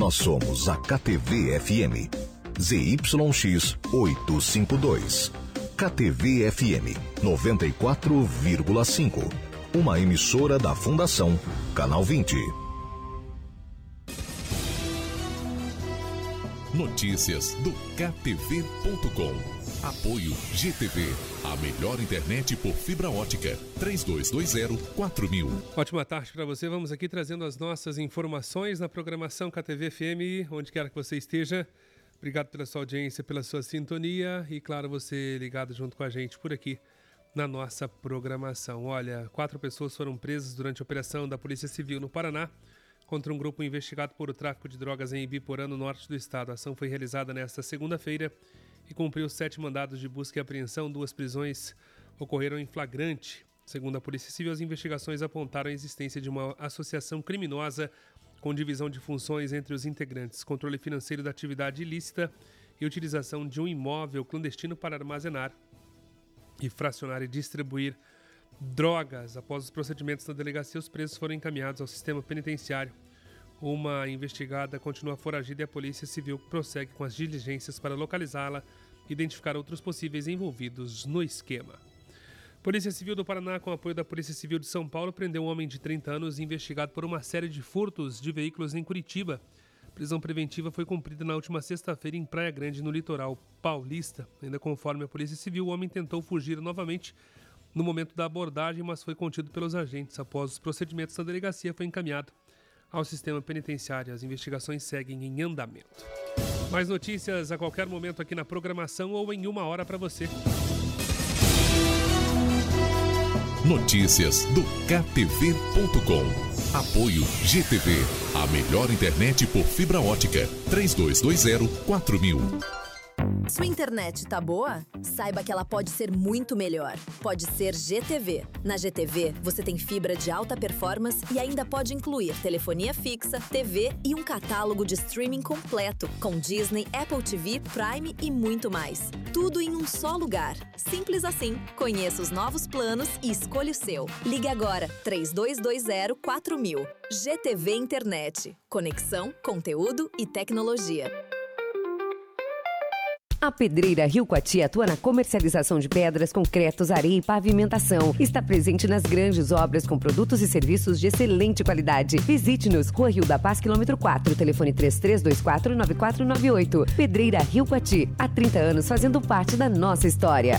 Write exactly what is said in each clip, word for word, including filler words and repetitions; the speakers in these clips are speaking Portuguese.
Nós somos a K T V F M. Z Y X oitocentos e cinquenta e dois. K T V F M noventa e quatro vírgula cinco. Uma emissora da Fundação Canal vinte. Notícias do K T V ponto com. Apoio G T V, a melhor internet por fibra ótica. três dois dois zero quatro mil. Ótima tarde para você. Vamos aqui trazendo as nossas informações na programação K T V F M, onde quer que você esteja. Obrigado pela sua audiência, pela sua sintonia e, claro, você ligado junto com a gente por aqui na nossa programação. Olha, quatro pessoas foram presas durante a operação da Polícia Civil no Paraná contra um grupo investigado por tráfico de drogas em Ibiporã, no norte do estado. A ação foi realizada nesta segunda-feira e cumpriu sete mandados de busca e apreensão. Duas prisões ocorreram em flagrante. Segundo a Polícia Civil, as investigações apontaram a existência de uma associação criminosa com divisão de funções entre os integrantes, controle financeiro da atividade ilícita e utilização de um imóvel clandestino para armazenar e fracionar e distribuir drogas. Após os procedimentos na delegacia, os presos foram encaminhados ao sistema penitenciário. Uma investigada continua foragida e a Polícia Civil prossegue com as diligências para localizá-la e identificar outros possíveis envolvidos no esquema. Polícia Civil do Paraná, com apoio da Polícia Civil de São Paulo, prendeu um homem de trinta anos investigado por uma série de furtos de veículos em Curitiba. A prisão preventiva foi cumprida na última sexta-feira em Praia Grande, no litoral paulista. Ainda conforme a Polícia Civil, o homem tentou fugir novamente no momento da abordagem, mas foi contido pelos agentes. Após os procedimentos na delegacia, foi encaminhado ao sistema penitenciário. As investigações seguem em andamento. Mais notícias a qualquer momento aqui na programação ou em uma hora para você. Notícias do K T V ponto com. Apoio G T V, a melhor internet por fibra ótica. três dois dois zero quatro mil. Sua internet tá boa? Saiba que ela pode ser muito melhor. Pode ser G T V. Na G T V, você tem fibra de alta performance e ainda pode incluir telefonia fixa, T V e um catálogo de streaming completo, com Disney, Apple T V, Prime e muito mais. Tudo em um só lugar. Simples assim. Conheça os novos planos e escolha o seu. Ligue agora, três dois dois zero quatro mil. G T V Internet. Conexão, conteúdo e tecnologia. A Pedreira Rio Coati atua na comercialização de pedras, concretos, areia e pavimentação. Está presente nas grandes obras com produtos e serviços de excelente qualidade. Visite-nos, Rua Rio da Paz, quilômetro quatro, telefone três três dois quatro nove quatro nove oito. Pedreira Rio Coati, há trinta anos fazendo parte da nossa história.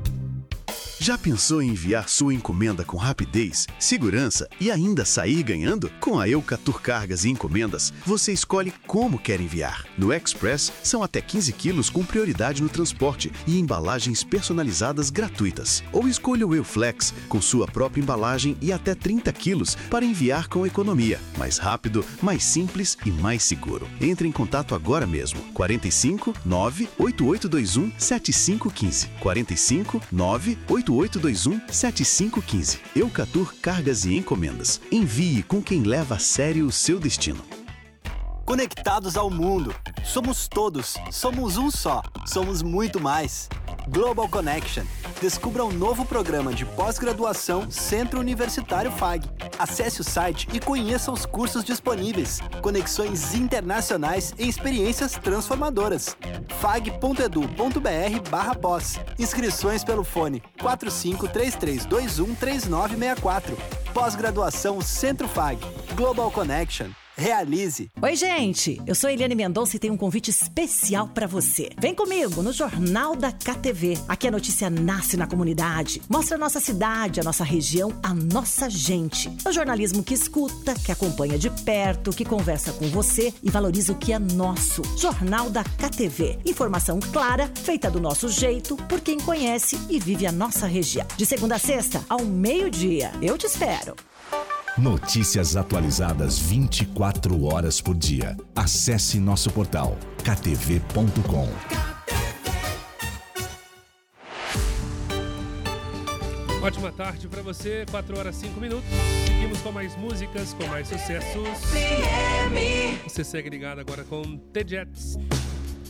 Já pensou em enviar sua encomenda com rapidez, segurança e ainda sair ganhando? Com a Eucatur Cargas e Encomendas, você escolhe como quer enviar. No Express, são até quinze quilos com prioridade no transporte e embalagens personalizadas gratuitas. Ou escolha o Euflex, com sua própria embalagem e até trinta quilos para enviar com economia. Mais rápido, mais simples e mais seguro. Entre em contato agora mesmo. quarenta e cinco, nove, oito oito dois um, sete cinco um cinco. quarenta e cinco, nove, oito oito dois um, sete cinco um cinco. Eucatur Cargas e Encomendas. Envie com quem leva a sério o seu destino. Conectados ao mundo. Somos todos. Somos um só. Somos muito mais. Global Connection. Descubra um novo programa de pós-graduação Centro Universitário F A G. Acesse o site e conheça os cursos disponíveis. Conexões internacionais e experiências transformadoras. fag ponto edu ponto br barra pós. Inscrições pelo fone quatro cinco três três dois um três nove seis quatro. Pós-graduação Centro F A G. Global Connection. Realize. Oi, gente. Eu sou Eliane Mendonça e tenho um convite especial para você. Vem comigo no Jornal da K T V. Aqui a notícia nasce na comunidade. Mostra a nossa cidade, a nossa região, a nossa gente. É o jornalismo que escuta, que acompanha de perto, que conversa com você e valoriza o que é nosso. Jornal da K T V. Informação clara, feita do nosso jeito, por quem conhece e vive a nossa região. De segunda a sexta, ao meio-dia. Eu te espero. Notícias atualizadas vinte e quatro horas por dia. Acesse nosso portal k t v ponto com. Ótima tarde para você, quatro horas e cinco minutos. Seguimos com mais músicas, com mais sucessos. Você segue ligado agora com The Jets.